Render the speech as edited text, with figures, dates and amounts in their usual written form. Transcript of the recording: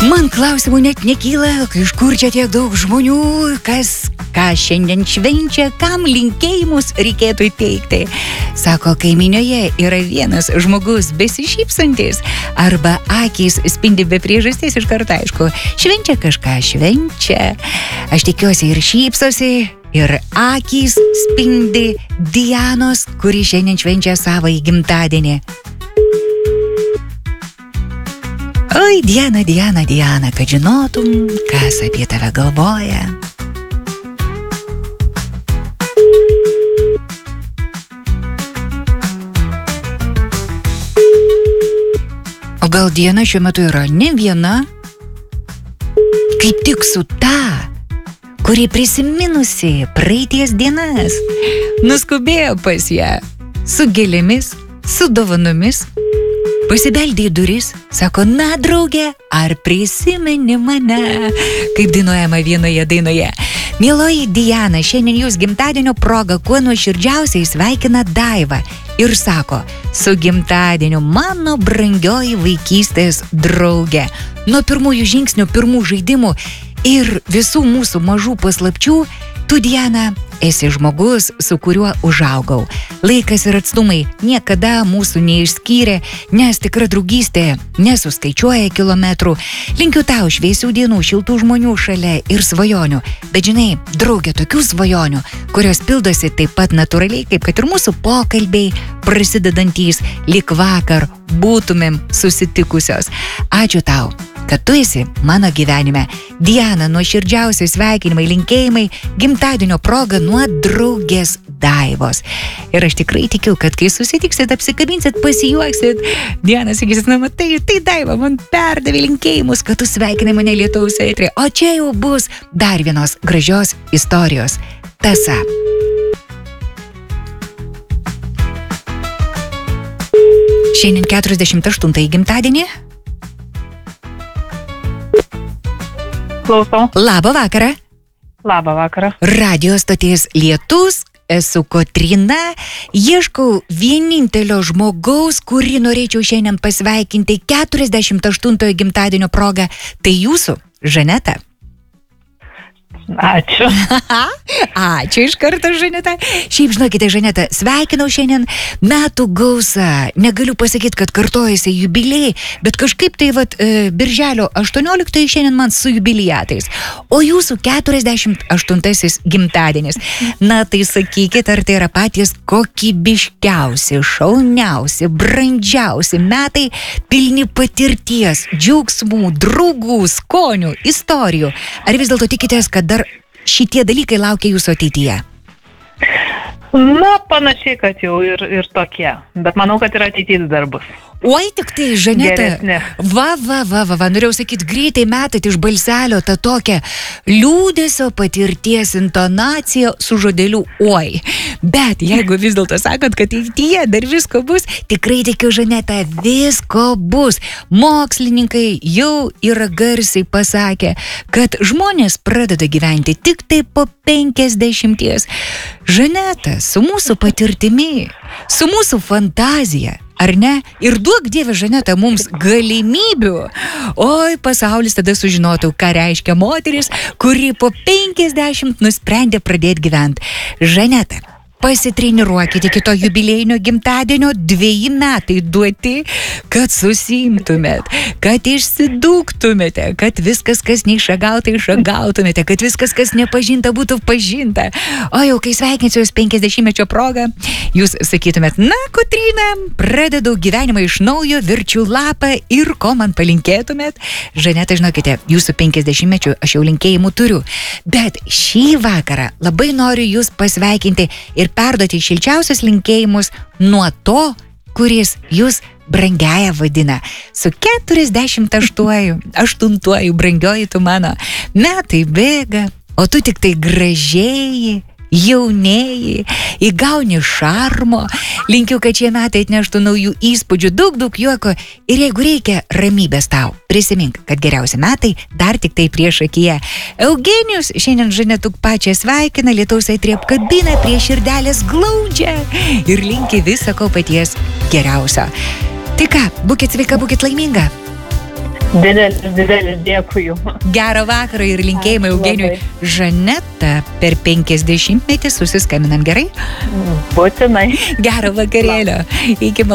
Man klausimų net nekyla, iš kur čia tiek daug žmonių, kas ką šiandien švenčia, kam linkėjimus reikėtų įteikti. Sako, kaiminioje yra vienas žmogus besišypsantis, arba akys spindi be priežasties, iš karto aišku, švenčia kažką, švenčia. Aš tikiuosi ir šypsosi, ir akys spindi Dianos, kuri šiandien švenčia savo gimtadienį. Oi, Diana, Diana, Diana, kad žinotum, kas apie tave galvoja. O gal Diana šiuo metu yra ne viena? Kaip tik su ta, kuri prisiminusi praeities dienas, nuskubėjo pas ją su gėlėmis, su dovanomis, pasibeldė į duris, sako, na, draugė, ar prisimeni mane, kaip dainuojama vienoje dainoje. Mieloji Diana, šiandien jūs gimtadienio proga kuo nuoširdžiausiai sveikina Daiva ir sako, su gimtadieniu mano brangioji vaikystės draugė. Nuo pirmųjų žingsnių, pirmų žaidimų ir visų mūsų mažų paslapčių, tu, Diana, esi žmogus, su kuriuo užaugau. Laikas ir atstumai niekada mūsų neišskyrė, nes tikra draugystė nesuskaičiuoja kilometrų. Linkiu tau šviesių dienų, šiltų žmonių šalia ir svajonių. Bet žinai, draugė, tokių svajonių, kurios pildosi taip pat natūraliai, kaip kad ir mūsų pokalbiai prasidedantys, lyg vakar būtumėm susitikusios. Ačiū tau, kad tu esi mano gyvenime. Diana, nuoširdžiausi sveikinimai, linkėjimai gimtadienio proga nuo draugės Daivos. Ir aš tikrai tikiu, kad kai susitiksit, apsikabinsit, pasijuoksit, Diana sakysit, na matai, tai Daiva man perdavė linkėjimus, kad tu sveikinai mane Lietaus eteryje. O čia jau bus dar vienos gražios istorijos tąsa. Šiandien 48 gimtadienį. Klausau. Labą vakarą. Labą vakarą. Radio stoties Lietus, esu Kotryna, ieškau vienintelio žmogaus, kurį norėčiau šiandien pasveikinti 48 gimtadienio proga. Tai jūsų, Žaneta. Ačiū. Ačiū iš karto, Žaneta. Šiaip žinokite, Žaneta, sveikinau šiandien metų gausą. Negaliu pasakyti, kad kartojasi jubiliejai, bet kažkaip tai birželio 18 šiandien man su jubiliatais. O jūsų 48 gimtadienis. Na tai sakykit, ar tai yra patys kokybiškiausi, šauniausi, brandžiausi metai, pilni patirties, džiaugsmų, draugų, skonių, istorijų. Ar vis dėlto tikitės, kad dar šitie dalykai laukia jūsų ateityje? Na, panašiai, kad jau ir tokie. Bet manau, kad ir ateitis dar bus. Oi, tik tai, Žaneta, Geresnė. norėjau sakyti, greitai metat iš balselio tą tokią liūdesio patirties intonaciją su žodeliu oi. Bet jeigu vis dėlto sakot, kad ateityje dar visko bus, tikrai tikiu, Žaneta, visko bus. Mokslininkai jau yra garsiai pasakę, kad žmonės pradeda gyventi tik tai po 50. Žaneta, su mūsų patirtimi, su mūsų fantazija, ar ne? Ir duok Dieve, Žaneta, mums galimybių. Oi, pasaulis tada sužinotų, ką reiškia moteris, kuri po 50 nusprendė pradėti gyventi. Žaneta, pasitreniruokite iki to jubiliejinio gimtadienio, 2 metai duoti, kad susiimtumėt, kad išsidūktumėte, kad viskas, kas neišragauta, išragautumėte, kad viskas, kas nepažinta, būtų pažinta. O jau, kai sveikinsiu jūs 50-mečio progą, jūs sakytumėt, na, Kotryna, pradedu gyvenimą iš naujo, verčiu lapą ir ko man palinkėtumėt. Žaneta, žinokite, jūsų 50-mečių aš jau linkėjimų turiu, bet šį vakarą labai noriu jūs pasveikinti ir perduoti šilčiausius linkėjimus nuo to, kuris jūs brangiaja vadina. Su 48 brangioji tu mano. Metai bėga, o tu tik tai gražėji, jaunėji, įgauni šarmo. Linkiu, kad šie metai atneštų naujų įspūdžių, daug juoko ir jeigu reikia, ramybės tau. Prisimink, kad geriausi metai dar tik tai prieš akiją. Eugenijus šiandien Žanetu pačią sveikina, Lietaus eteryje apkabina, prie širdelės glaudžia ir linki viso ko paties geriausio. Tai ką, būkit sveika, būkit laiminga. Didelis dėkui jums. Gero vakaro ir linkėjimai Ačiū Eugenijui. labai. Žaneta, per 50-metį susiskambinam, gerai? Būtinai. Gero vakarėlio. Iki